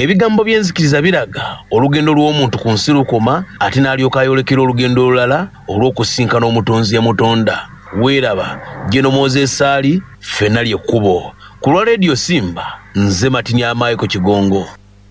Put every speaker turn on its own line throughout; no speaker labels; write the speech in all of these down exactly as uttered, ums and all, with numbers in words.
ebigambo by'enzikiriza biraga olugendo lw'omuntu ku nsi lukoma ate n'alyoka ayolekera olugendo olulala olw'okusinkana omutonzi yamutonda. Weeraba Jeno Moses Ali, ffenna ly'ekkubo. Ku lwa Radio Simba, nze Matini Amaiko Kigongo.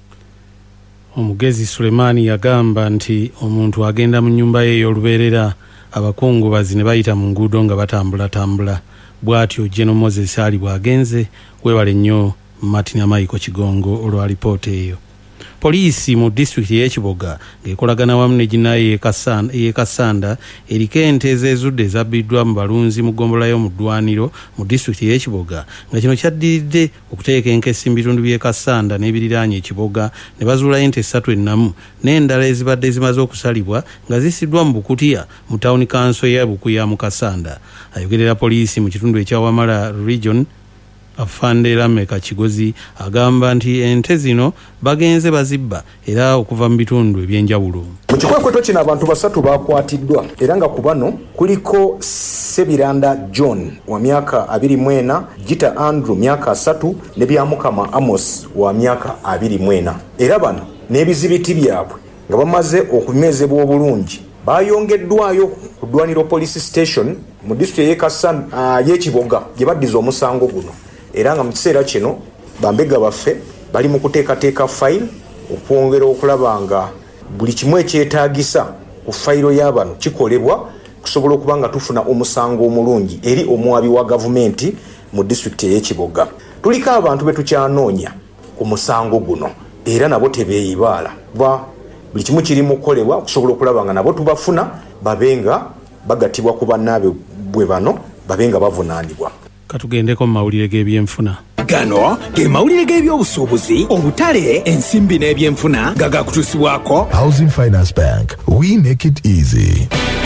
Omugezi Sulemani yagamba nti omuntu agenda mu nnyumba ye ey'olubeerera abakungubazi ne bayita mu nguudo nga batambulatambula. Bw'atyo Jeno Moses Ali bw'agenze. Weewale nnyo Matini Amaiko Kigongo olwa lipoota eyo. Poliisi mu disitulikiti y'Ekiboga ng'ekolagana wamu ne ginnayo y'e Kasanda eriko ente ez'ezudde ezabbiddwa mu balunzi mu ggombolola y'omu ddwaniro mu disitulikiti y'Ekiboga nga kino kyaddiridde okuteeka enkesi mu bitundu by'e Kasanda n'ebiriraanye Ekiboga ne bazuula ente ssatu ennamu n'endala ezibadde zimaze okusalibwa nga zisiddwa mu Bukutya mu tawuni kanso ya Bukuya mu Kasanda. Ayogerera poliisi mu kitundu ekya Wamala Region Afande Lameka Kigozi agamba nti ente zino bagenze bazibba era okuva mu bitundu ebyenjawulo.
Mu kikwekweto kino abantu basatu bakwatiddwa era nga ku bano kuliko Sebiranda John wa myaka abiri mwena, Gita Andrew myaka asatu ne Byamukama Amos wa myaka abiri mwena. Era bano n'ebizibiti byabwe nga bamaze okumezebwa obulungi bayongeddwayo ku ddwaniro police station mu district y'e Kasanda uh, y'Ekiboga gye baddiza omusango guno. Era nga mu kiseera kino bambega baffe bali mu kuteekateeka fayiro okwongera okulaba nga buli kimu ekyetaagisa ku fayiro y'abano kikolebwa kusobola okuba nga tufuna omusango omulungi eri omuwabi wa gavumenti mu disitulikiti ey'Ekiboga. Tuliko abantu be tukyanoonya ku musango guno era nabo tebeeyibaala kuba buli kimu kiri mu kukolebwa okusobola okulaba nga nabo tubafuna babenga bagatibwa ku bannaabwe bwe bano babenga bavunaanibwa.
Katugendeko mu mawulire g'ebyenfuna.
Gano ge mawulire g'ebyobusuubuzi, obutale, ensimbi n'ebyenfuna nga gakutuusibwako
Housing Finance Bank. We make it easy.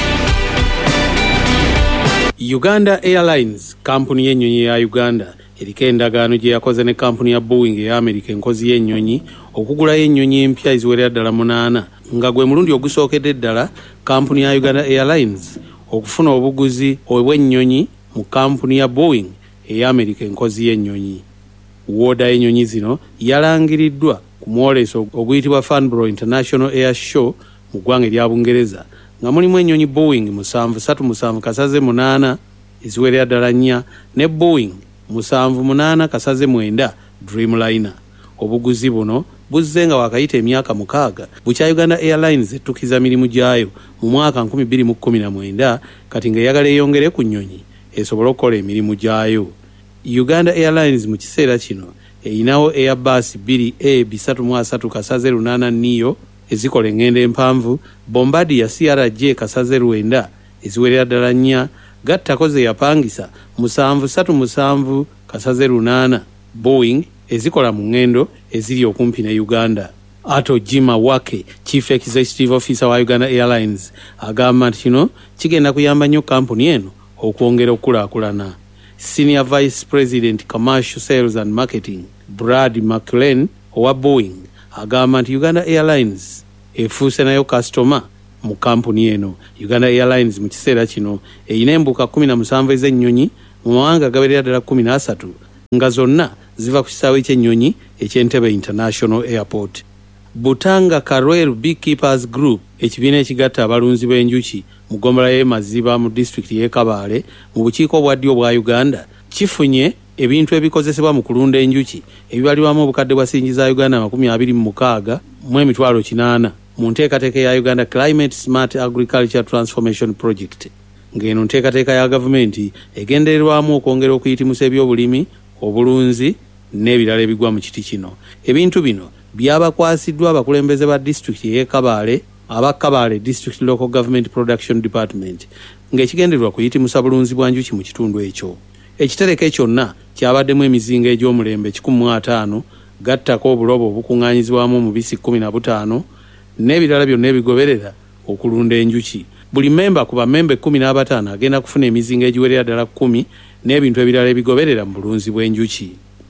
Uganda Airlines, kampuni y'ennyonyi ya Uganda, eriko endagaano gye yakoze ne kampuni ya Boeing eya America enkozi y'ennyonyi okugulayo ennyonyi empya eziwerera ddala munaana nga gwe mulundi ogusookedde ddala kampuni ya Uganda Airlines okufuna obuguzi obw'ennyonyi mu kampuni ya Boeing eya America enkozi y'ennyonyi. Wooda y'ennyonyi zino yalangiriddwa ku mwoleso oguyitibwa Farnborough International Air Show mu ggwanga erya Bungereza nga mulimu ennyonyi Boeing musanvu ssatu musanvu kasaze munaana eziwerera ddala nnya ne Boeing musanvu munaana kasaze mwenda Dreamliner. Obuguzi buno buzze nga wakayita emyaka mukaaga bukya Uganda Airlines ettukiza mirimu gyayo mu mwaka nkumi bbiri mu kkumi na mwenda kati ng'eyagala eyongere ku nnyonyi esobola okukola emirimu gyayo. Uganda Airlines mu kiseera kino eyinawo Airbus bbiri A bisatu mu asatu kasaze lunaana nio ezikola engendo empanvu, Bombardier C R J kasaze lwenda eziwerera ddala nnya, gattako ze yapangisa musanvu ssatu musanvu kasaze lunaana Boeing ezikola mu ngendo eziri okumpi ne Uganda. Ato Jima Wake, Chief Executive Officer wa Uganda Airlines, agamba nti kino kigenda kuyamba nnyo kampuni eno okwongera okulaakulana. Senior Vice President Commercial Sales and Marketing Brad McLean owa Boeing agamba nti Uganda Airlines efuuse nayo customer mu kampuni eno. Uganda Airlines mu kiseera kino eyina embuuka kumi na musanvu ez'ennyonyi mu mawanga agawerera ddala kumi n'asatu nga zonna ziva ku kisaawe ky'ennyonyi eky'Entebbe International Airport. Butanga Karwel Beekeepers Group, ekibiina ekigatta abalunzi b'enjuki mu ggombolola y'e Maziba mu disitulikiti y'e Kabaale mu bukiiko obwa ddyo bwa Uganda, kifunye ebintu ebikozesebwa mu kulunda enjuki ebibalirwamu obukadde bwa siringi za Uganda makumi abiri mu mukaaga mu emitwalo kinaana mu nteekateeka ya Uganda Climate Smart Agriculture Transformation Project. Ng'eno nteekateeka ya gavumenti egendererwamu okwongera okuyitimusa ebyobulimi, obulunzi n'ebirala ebigwa mu kiti kino. Ebintu bino byabakwasiddwa abakulembeze ba disitulikiti y'e Kabaale, aba Kabaale District Local Government Production Department, ng'ekigendererwa kuyitimusa bulunzi bwa njuki mu kitundu ekyo. Ekitereke kyonna kyabaddemu emizinga egy'omulembe kikumi mu ataano, gattako obulobo obukuŋŋaanyizibwamu omubisi kkumi na butaano n'ebirala byonna ebigoberera okulunda enjuki. Buli memba ku bammemba kkumi n'abataano agenda kufuna emizinga egiwerera ddala kkumi n'ebintu ebirala ebigoberera mu bulunzi bw'enjuki.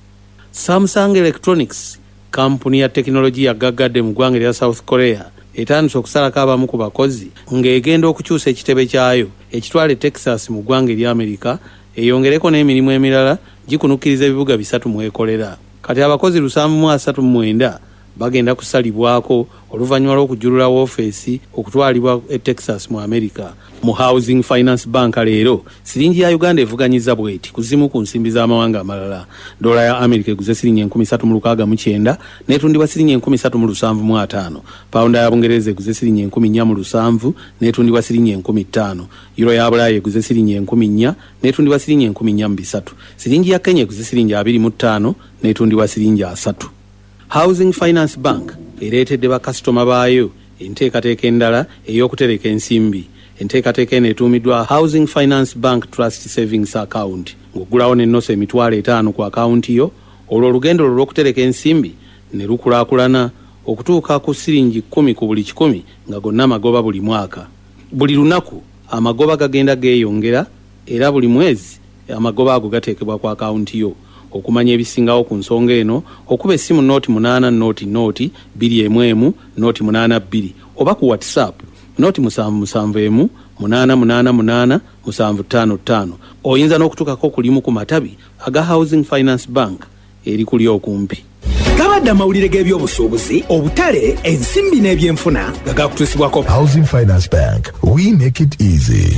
Samsung Electronics, kampuni ya tekinologiya gaggadde mu ggwanga erya South Korea, etandise okusalako abamu ku bakozi ng'egenda okukyusa ekitebe kyayo ekitwale Texas mu ggwanga erya Amerika, eyongereko n'emirimu emirala gikunukkiriza ebibuga bisatu mu ekolera. Kati abakozi lusanvu mu asatu mu mwenda bagenda kusalibwako oluvannyuma lw'okujulula woofiisi okutwalibwa e Texas mu America. Mu Housing Finance Bank leero siringi ya Uganda evuganyiza bweti kuzimu ku nsimbi z'amawanga amalala. Dola ya America eguze siringi enkumi ssatu mu lukaaga mu kyenda n'etundibwa siringi enkumi ssatu mu lusanvu mu ataano. Pawunda ya Bungereza eguze siringi enkumi nnya mu lusanvu n'etundibwa siringi enkumi ttaano. Euro ya Bulaaya eguze siringi enkumi nnya n'etundibwa siringi enkumi nnya mu bisatu. Siringi ya Kenya eguze siringi abiri mu ttaano n'etundibwa siringi asatu. Housing Finance Bank ereetedde bakasitoma baayo enteekateeka endala ey'okutereka ensimbi. Enteekateeka eno etuumiddwa Housing Finance Bank Trust Savings Account. Ng'oggulawo n'ennoso emitwalo etaano ku akawunti yo, olwo olugendo lwo lw'okutereka ensimbi ne lukulaakulana okutuuka ku siringi kkumi ku buli kikumi nga gonna amagoba buli mwaka. Buli lunaku amagoba gagenda geeyongera era buli mwezi amagoba ago gateekebwa ku akawunti yo. Okumanya ebisingawo ku nsonga eno okuba essimu nooti munaana nooti nooti bbiri emu emu nooti munaana bbiri oba ku WhatsApp nooti musanvu musanvu emu munaana munaana munaana musanvu ttaano ttaano. Oyinza n'okutuukako kulimu ku matabi aga Housing Finance Bank eri kuli okumpi.
Gabadde amawulire g'ebyobusuubuzi, obutale, ensimbi n'ebyenfuna nga gakutuusibwako
Housing Finance Bank. We make it easy.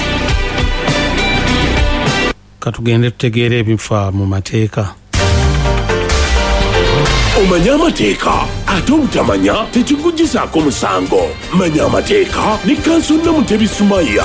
Katugende tutegeere ebifa mu mateeka.
Omanya amateeka ate obutamanya tekikuggyisaako musango. Manya amateeka ne Kansona Mutebi Sumaya.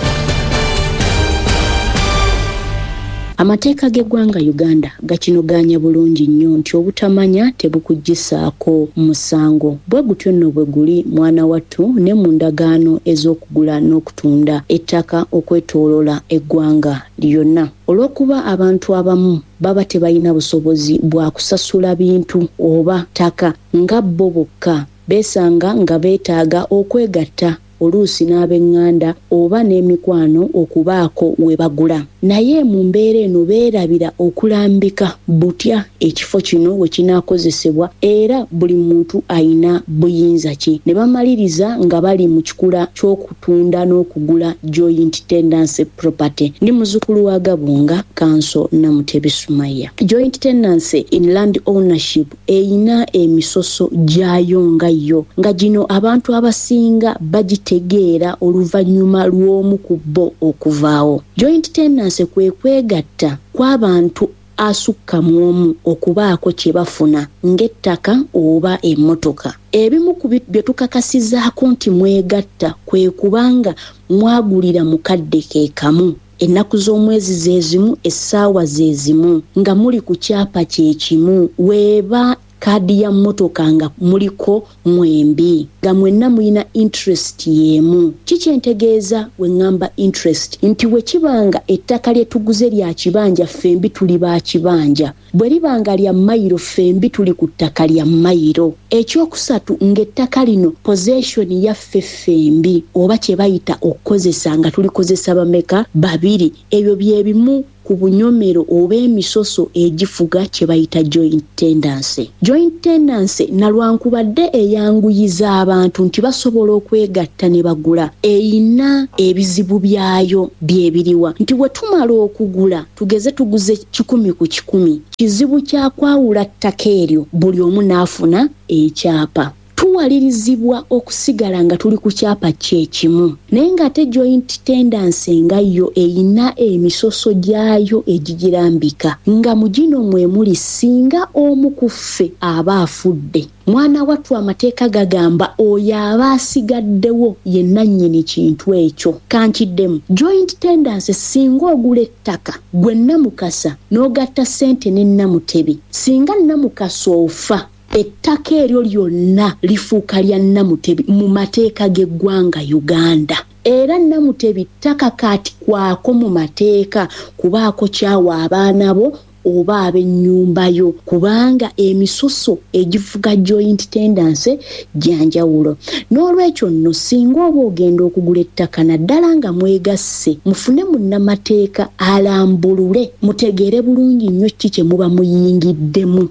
Amateeka g'eggwanga Uganda gakinoganya bulungi nnyo nti obutamanya tebukuggisaako musango. Bwe gutyo nno bwe guli mwana wattu ne mu ndagaano ez'okugula n'okutunda ettaka okwetooloola eggwanga lyonna. Olw'okuba abantu abamu baba tebalina busobozi bwa kusasula bintu oba ttaka nga bo bokka, beesanga nga beetaaga okwegatta oluusi n'ab'eŋŋanda oba n'emikwano okubaako we bagula. Naye mu mbeera eno beerabira okulambika butya ekifo kino we kinaakozesebwa era buli muntu ayina buyinza ki. Ne bamaliriza nga bali mu kikula ky'okutunda n'okugula joint tenancy property. Ndi muzzukulu wa Gabunga, Kansona Mutebi Sumaya. Joint tenancy in land ownership eyina emisoso gyayo nga yo, nga gino abantu abasinga bagitegeera oluvannyuma lw'omu ku bo okuvaawo. Joint tenancy kwe kwegatta kw'abantu asukka mu omu okubaako kye bafuna ng'ettaka oba emmotoka. Ebimu ku bye tukakasizaako nti mwegatta kwe kubanga mwagulira mukadde ke kamu, ennaku z'omwezi ze zimu, essaawa ze zimu, nga muli ku kyapa kye kimu, weeba kaadi ya mmotoka nga muliko mwembi, nga mwenna muyina interest yemu. Kikyentegeeza we ngamba interest nti we kibanga ettaka lye tuguze lya kibanja fembi tuli ba kibanja, bwe libanga lya mayiro fembi tuli ku ttaka lya mayiro. Ekyokusatu ng'ettaka lino possession yaffe fembi oba kye bayita okukozesa nga tulikozesa bameka babiri. Ebyo bye bimu ku bunyomero oba emisoso egifuga kye bayita joint tenancy. Joint tenancy nalwankubadde eyanguyiza abantu nti basobola okwegatta ne bagula, eyina ebizibu byayo byebiriwa nti we tumala okugula tugeze tuguze kikumi ku kikumi, kizibu kya kwawula ttaka eryo buli omu n'afuna ekyapa. Tuwalirizibwa okusigala nga tuli ku kyapa kyekimu, naye ng'ate joint tenancy nga yo eyina emisoso gyayo egigirambika, nga mu gino mwe muli singa omu ku ffe aba afudde, mwana wattu amateeka gagamba oyo aba asigaddewo ye nannyini kintu ekyo. Kankiddemu, joint tenancy singa ogula ettaka gwe Namukasa n'ogatta ssente ne Namutebi, singa Namukasa ofa ettaka eryo lyonna lifuuka lya Namutebi mu mateeka g'eggwanga Uganda. Era Namutebi ttaka kaati kwako mu mateeka kubaako kyawa abaana bo oba ab'ennyumba yo, kubanga emisoso egifuga joint tenancy gyanjawulo. N'olwekyo nno singa oba ogenda okugula ettaka naddala nga mwegasse, mufune munnamateeka alambulule mutegeere bulungi nnyo ki kye muba muyingiddemu.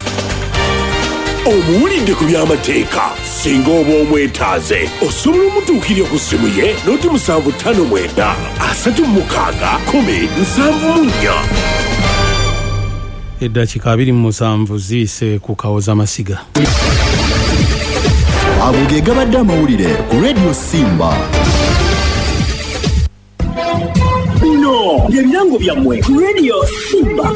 Omuwulidde ku by'amateeka singa oba omwetaaze osobola omutuukirya ku ssimu ye noti musanvu ttaano mwenda asatu mu mukaaga kumi nsanvu mu nnya.
Eddakiika abiri mu musanvu ziyise ku Kawoza Masiga.
ago ge gabadde amawulire ku Radio Simba.
Bino byebirango byammwe ku Radio Simba.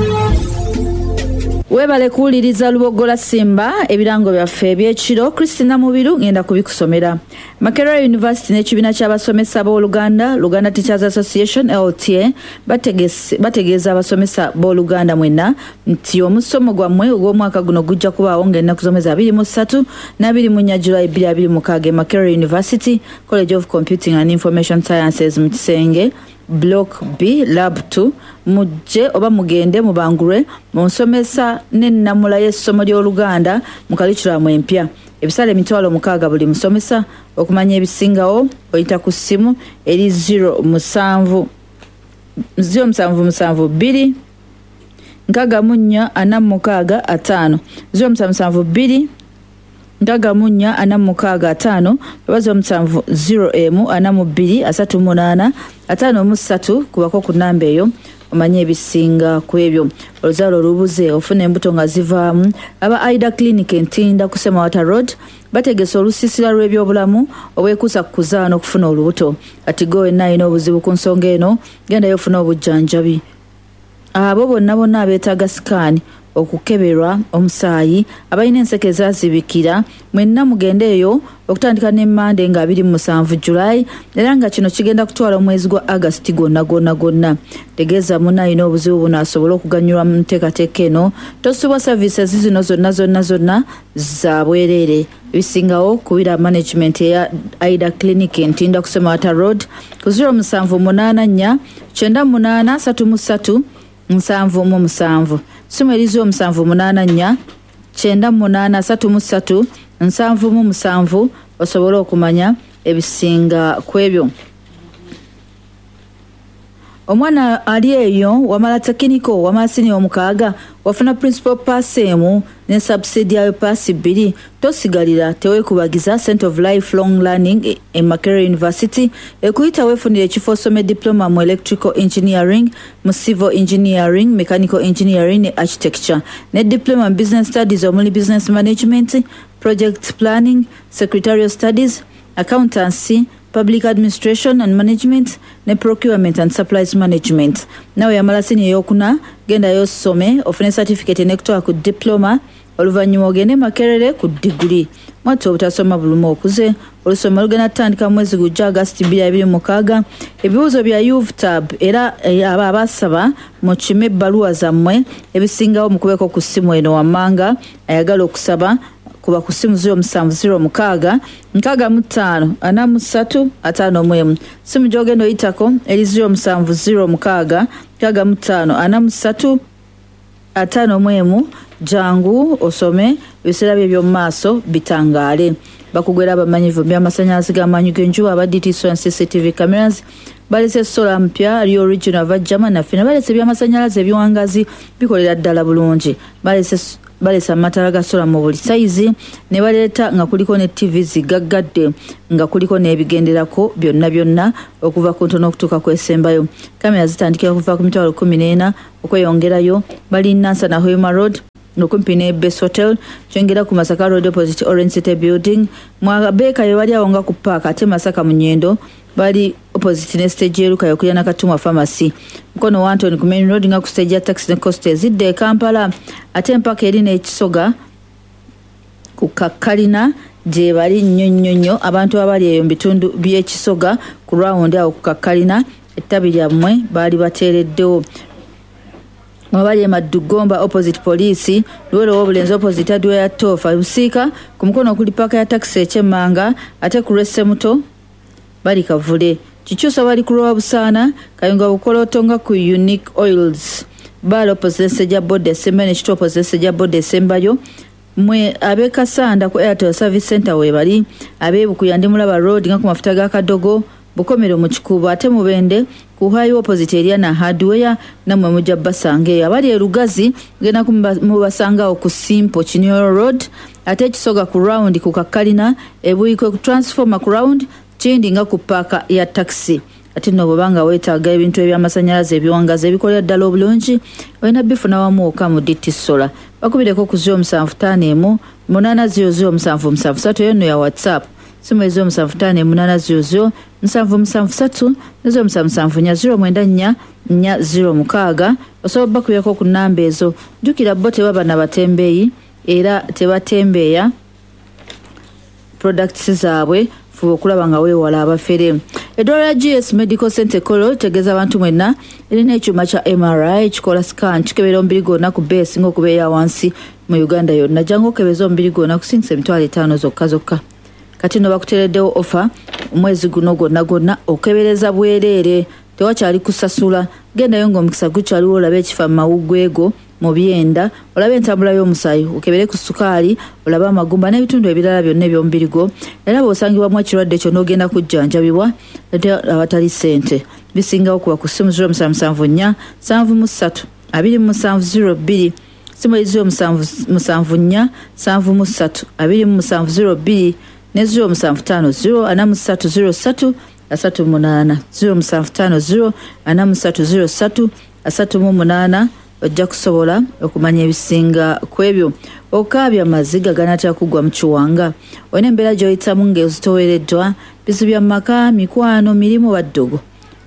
Webale kuwuliriza Lubogola Simba ebirango byaffe ebyekiro. Christina Mubiru ngenda kubikusomera. Makerere University n'ekibiina ky'abasomesa b'Oluganda Luganda Teachers Association L T A bategeeza abasomesa b'Oluganda mwenna nti omusomo gwammwe ogw'omwaka guno gujja kubaawo ng'ennaku z'omwezi abiri mu ssatu n'abiri mu nnya July bbiri abiri mu mukaaga e Makerere University College of Computing and Information Sciences mu Kisenge Block B Lab two mujje oba mugende mubangulwe mu nsomesa n'ennamula y'essomo ly'Oluganda mu kalikulamu empya. Ebisale emitwalo mukaaga buli musomesa. Okumanya ebisingawo oyita ku ssimu eri zero musanvu zero musanvu musanvu bbiri nkaaga mu nnya ana mu mukaaga ataano zero musanvu musanvu bbiri nkaaga mu nnya ana mu mukaaga ataano babazi omusanvu zero emu ana mu bbiri asatu mu munaana ataano mu ssatu kubako ku nnamba eyo omanye ebisinga ku ebyo. Oluzaalo olubuze ofuna embuto nga zivaamu. Aba Aida Clinic Ntinda ku Semawata Road bategese olusiisira lw'ebyobulamu obwekuusa ku kuzaana okufuna olubuto. Kati gwe wenna alina obuzibu ku nsonga eno gendayo ofuna obujjanjabi. Abo bonna bonna abeetaaga sikaani okukeberwa omusaayi abalina enseke ezaazibikira mwenna mugendeeyo okutandika ne Mande nga abiri mu musanvu July era nga kino kigenda kutwala omwezi gwa August gwonna gwonna gwonna. Tegeeza munna alina obuzibu buno asobole okuganyulwa mu nteekateeka eno. Tosubwa services zino zonna zonna zonna za bwereere. Ebisingawo kubira management eya Aida Clinic Ntinda ku Semawata Road ku zero musanvu munaana nnya kyenda munaana ssatu mu ssatu nsanvu mu musanvu. Simu erizo omusanvu munaana nnya kyenda munaana ssatu mu ssatu nsanvu mu musanvu osobola okumanya ebisinga ku ebyo. Omwana ali eyo wamala tekiniko wamala senior omukaaga wafuna principal pass emu ne subsidiary pass bbiri tosigalira teweekubagiza Center of Lifelong Learning e Makerere University ekuyita weefunira ekifo osome diploma mu electrical engineering mu civil engineering mechanical engineering ne architecture ne diploma mu business studies omuli business management project planning secretarial studies accountancy public administration and management ne procurement and supplies management. Nawe yamala senior yokuna genda yosome ofune certificate ne kutoa ku diploma oluvannyuma ogende Makerere ku degree. Mwatu obutasoma bulumu okuze olusoma lugenda tutandika mwezi gujja August bbiri abiri mu mukaaga. Ebibuuzo bya U V T A B era aba abasaba mu kime ebbaluwa zammwe ebisingawo mukubeko ku ssimu eno wammanga ayagala okusaba kuba ku ssimu zero musanvu zero mukaaga nkaaga mu ttaano ana mu ssatu ataano mu emu. Simu gy'ogenda oyitako eri zero musanvu zero mukaaga nkaaga mu ttaano ana mu ssatu ataano mu emu. Jangu osome ebiseera bye by'omu maaso bitangaale. Bakugwera abamanyivu by'amasannyalaze g'amaanyi g'enjuba aba D T S O and C C T V cameras balese sola mpya ali original ava German naffe balese by'amasannyalaze ebiwangazi bikolera ddala bulungi. Balese balesa amatala ga sola mu buli saizi ne baleeta nga kuliko ne T V zigaggadde nga kuliko n'ebigenderako byonna byonna okuva ku ntono okutuuka ku esembayo. Kamera zitandikira kuva ku mitwalo kkumi n'ena okweyongerayo. Bali Nansa na Hoima Road okumpi ne Best Hotel kyongera ku Masaka Road opposite Orange City Building. Mwabeka ye bali awonga ku park ate Masaka mu Nyendo bali opposite ne stage yeruka yokulya na Katumwa Pharmacy. Mkono wa Anthony ku Main Road nga ku stage ya taxi ne coast ezidde Kampala ate mpaka eri n'ekisoga ku Kakalina gye bali nnyo nnyo nnyo abantu abali eyo mu bitundu by'ekisoga ku round awo ku Kakalina ettabi lyammwe baali bateereddewo. Mwabali Madugomba opposite police Luwero Obulenzi opposite Adwa ya Tofa Busiika ku mukono okuli paka ya taxi ekyemmanga ate ku Lwesemuto bali Kavule Kikyusa bali ku Lwabusaana Kayunga Bukolotonga ku Unique Oils bali opposite Sejja Bode Sembane Kito opposite Sejja Bode Sembayo mwe abe Kasanda ku Airtel Service Center we bali abe Bukuyande Mulaba Road nga ku mafuta ga Kadogo Bukomero mu Kikuubo ate Mubende ku high opposite area na hardware namwe mujja basange abali erugazi gena kumubasanga ku Simple Kinyo Road ate Kisoga ku round ku Kakalina ebuyiko ku transformer ku round kindi nga ku paka ya taxi ate no bobanga wetaaga ebintu ebyamasanyalaze ebiwangaze ebikolera ddala obulungi olina bifuna wamu okamu D T Solar bakubireko ku zero musanvu ttaano emu munaana zero zero musanvu musanvu ssatu eyo nno ya whatsapp simu ezero musanvu ttaano emu munaana zero zero musanvu musanvu ssatu ne zero musanvu musanvu nnya zero mwenda nnya nnya zero mukaaga osobola bakubirako ku nnamba ezo jjukira bo tebaba na batembeeyi era tebatembeeya products zaabwe fuba okulaba nga weewala abafere eddwaliro lya G S Medical Center Kolo tegeeza abantu mwenna erina ekyuma kya M R I kikola scan kikebera omubiri gwonna ku bbeeyi esinga okubeera wansi mu Uganda yonna jangu okebeza omubiri gwonna kusingisa emitwalo etaano zokka zokka kati no bakuteereddewo ofa omwezi guno gwonna gwonna okebereza bwereere tewakyali kusasula gendayo ng'omukisa gukyaliwo olabe ekifa mu mawuggwego mu byenda olabe entambula y'omusaayi okebere ku sukaali olabe amagumba n'ebitundu ebirala byonna eby'omubiri gwo era bw'osangibwamu ekirwadde kyo n'ogenda kujjanjabibwa ate abatali ssente bisingawo kuba ku ssimu zero musanvu musanvu nnya nsanvu mu ssatu abiri mu musanvu zero bbiri simu zero musanvu musanvu nnya nsanvu mu ssatu abiri mu musanvu zero bbiri ne zero musanvu ttaano zero ana mu ssatu zero ssatu asatu munaana zero musanvu ttaano zero ana mu ssatu zero ssatu asatu mu munaana ojja kusobola okumanya ebisinga ku ebyo okaabya amaziga ganatera kugwa mu kiwanga olina embeera gy'oyitamu ng'ezitowereddwa bizibya mu maka mikwano mirimu baddogo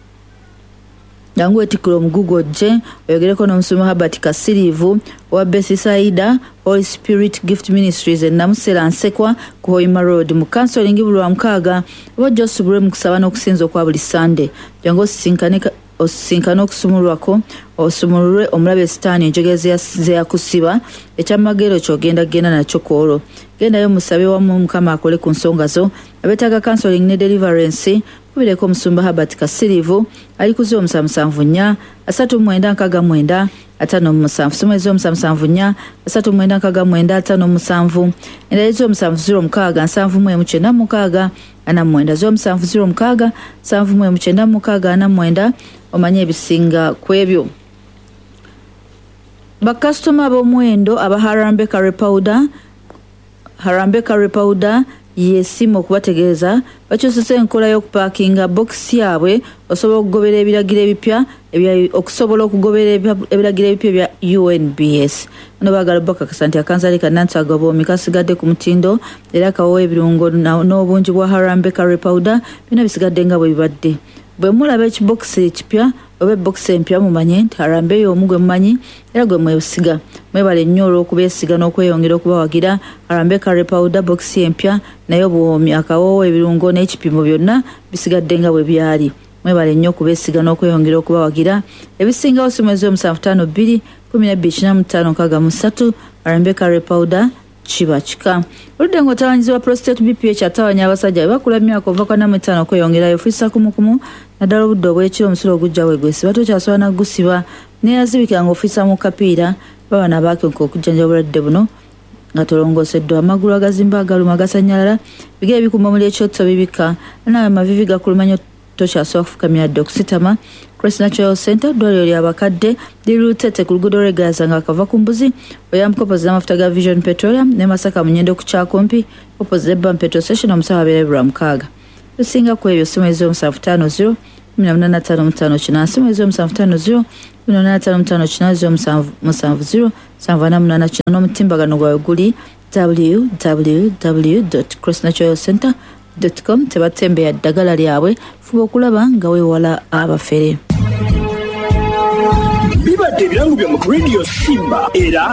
jangu etikula omugugu ojje oyogereko n'omusomi Herbert Kasirivu owa Bethsaida Holy Spirit Gift Ministries e Namusera Nsekwa ku Hoima Road mu counseling buli wa mukaaga oba ojja osubulwe mu kusaba n'okusinza okwa buli Sunday jangu osisinkane osisinkana okusumulwako osumulwe omulabe sitaani enjogeza zeyakusiba ekyamagero kyogenda genda nakyo kwolwo gendayo musabe wamu Mukama akole ku nsonga zo abeetaaga counseling ne deliverance kubireko omusumba Herbert Kasirivu ali ku zero musanvu musanvu nnya asatu mwenda nkaaga mwenda ataano mu musanvu simu ezero musanvu musanvu nnya asatu mwenda nkaaga mwenda ataano mu musanvu endala zero musanvu zero mukaaga nsanvu mu emu kyenda mukaaga ana mwenda zero musanvu zero mukaaga nsanvu mu emu kyenda mukaaga ana mwenda omanye ebisinga ku ebyo bakasitoma b'omuwendo aba Harambe Curry Powder Harambe Curry Powder yesiima okubategeeza bakyusisa enkola y'okupaakinga bokisi yaabwe osobola okugobera ebiragiro ebipya okusobola okugobera ebiragiro ebipya ebya U N B S ono baagala bakakasa nti akanzali kannantaga bwomi kasigadde ku mutindo era kawowa ebirungo n'obungi bwa Harambe Curry Powder byonna bisigadde nga bwe bibadde bwe mulaba ekibokisi ekipya oba ebokisi empya mumanye nti Harambe y'omu gwe mumanyi era gwe mwesiga mwebale nnyo olw'okubeesiga n'okweyongera okubawagira Harambe Curry Powder bokisi empya naye obwomi akawoowo ebirungo n'ekipimo byonna bisigadde nga bwe byali mwebale nnyo okubeesiga n'okweyongera okubawagira ebisingawo simu ezero musanvu ttaano bbiri kumi n'ebbiri kina mu ttaano nkaaga mu ssatu Harambe Curry Powder kiba kika oludde ng'otawanyizibwa prostate B P H atawanya abasajja bwe bakula myaka ova kana mu etaano okweyongerayo fiisa kumukumu naddala obudde obw'ekiro omusulo ogujja weegwesiba tokyasobola naggusiba neeyazibikira ng'ofiisa mu kapiira baba nabaakenka okujjanja obulwadde buno nga tolongoseddwa amagulu agazimba agaluma agasannyalala bigere bikuma muli ekyotto bibika nawe amavivi gakulumanya tokyasobola kufukamira dde okusitama Cross Natural Center ddwaliro ly'abakadde liri Lutete ku luguudo lw'Egaza nga akava ku mbuzi oyambuka opposite amafuta ga Vision Petroleum ne Masaka mu Nyendo ku Kyakumpi opposite Bam Petrol Station omusawo abeera bula mukaaga lusinga ku ebyo simu ezero musanvu ttaano zero kumi na munaana ttaano mu ttaano kinaana simu ezero musanvu ttaano zero kumi na munaana ttaano mu ttaano kinaana zero musanvu zero musanvu ana munaana kinaana n'omutimbagano gwabwe guli w w w dot cross natural center dot com tebatembeya ddagala lyabwe fuba okulaba nga weewala abafere
bibadde ebirango bya mu Radio Simba era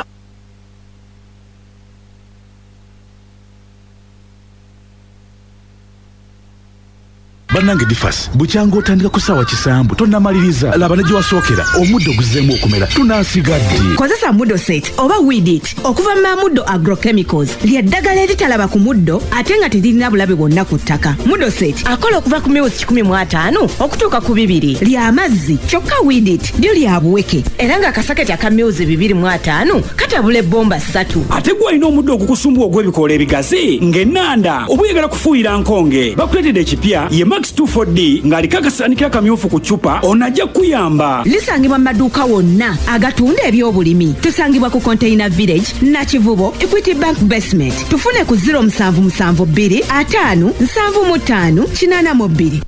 bannange difas bukyanga otandika ku ssaawa kisambu tonnamaliriza laba ne gye wasookera omuddo guzzeemu okumera tunansigadde
kozesa Mudoset oba Weedit okuva mu Mamuddo Agrochemicals lyeddagala eritalaba ku muddo ate nga teririna bulabe bwonna ku ttaka. Mudoset akola okuva ku miwuzi kikumi mu ataano okutuuka ku bibiri lya mazzi kyokka Weedit lyo lya buweke era nga akasaketi aka miwuzi bibiri mu ataano katabula ebbomba ssatu.
Ate gwalina omuddo okukusumbuwa ogw'ebikoola ebigazi ng'ennanda oba oyagala kufuuyira nkonge bakuleetedde ekipya ye Max two four D ng'aliko akasanikira akamyufu ku ccupa onajja kuyamba.
Lisangibwa mu maduuka wonna agatunda ebyobulimi. Tusangibwa ku Container Village Nakivubo Equity Bank Basement. Tufune ku zero musanvu musanvu bbiri ataano nsanvu mu ttaano kinaana mu bbiri.